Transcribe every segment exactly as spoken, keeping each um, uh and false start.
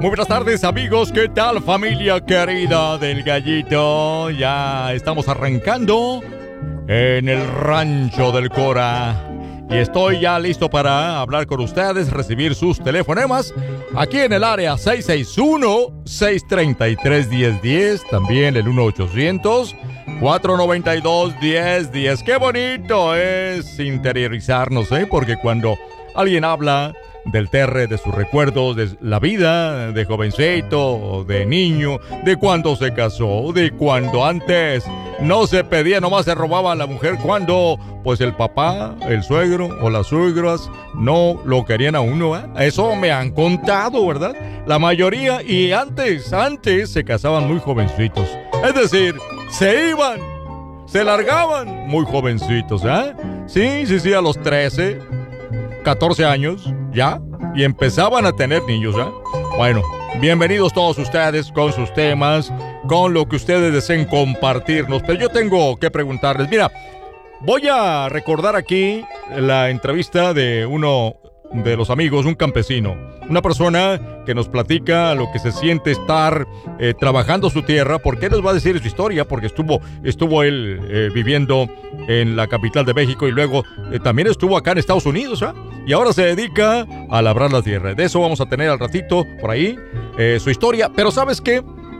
Muy buenas tardes, amigos. ¿Qué tal, familia querida del Gallito? Ya estamos arrancando en el Rancho del Cora. Y estoy ya listo para hablar con ustedes, recibir sus telefonemas aquí en el área seis seis uno, seis tres tres, uno cero uno cero. También el uno ochocientos, cuatro nueve dos, uno cero uno cero. Qué bonito es interiorizarnos, ¿eh? Porque cuando alguien habla del terre, de sus recuerdos, de la vida, de jovencito, de niño, de cuando se casó, de cuando antes no se pedía, nomás se robaba a la mujer, cuando pues el papá, el suegro o las suegras no lo querían a uno, ¿eh? Eso me han contado, ¿verdad? La mayoría, y antes, antes se casaban muy jovencitos, es decir, se iban, se largaban muy jovencitos, ¿eh? Sí, sí, sí, a los trece, catorce años, ya, y empezaban a tener niños, ¿eh? Bueno, bienvenidos todos ustedes con sus temas, con lo que ustedes deseen compartirnos, pero yo tengo que preguntarles, mira, voy a recordar aquí la entrevista de uno de los amigos, un campesino, una persona que nos platica lo que se siente estar eh, trabajando su tierra, porque él nos va a decir su historia, porque estuvo, estuvo él eh, viviendo en la capital de México y luego eh, también estuvo acá en Estados Unidos, ¿eh? Y ahora se dedica a labrar la tierra. De eso vamos a tener al ratito por ahí eh, su historia, pero ¿sabes qué?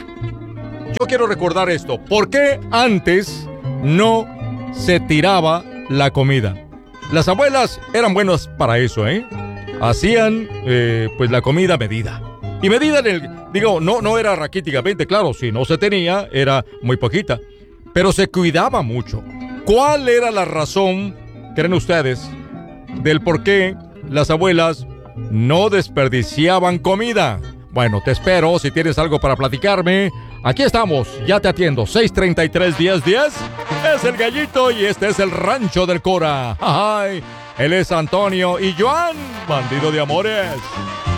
Yo quiero recordar esto. ¿Por qué antes no se tiraba la comida? Las abuelas eran buenas para eso, ¿eh? Hacían, eh, pues, la comida medida. Y medida en el... Digo, no, no era raquíticamente, claro, si no se tenía, era muy poquita. Pero se cuidaba mucho. ¿Cuál era la razón, creen ustedes, del por qué las abuelas no desperdiciaban comida? Bueno, te espero. Si tienes algo para platicarme, aquí estamos, ya te atiendo. seis tres tres, uno cero uno cero. Es el Gallito y este es el Rancho del Cora. Ay, él es Antonio y Joan, bandido de amores.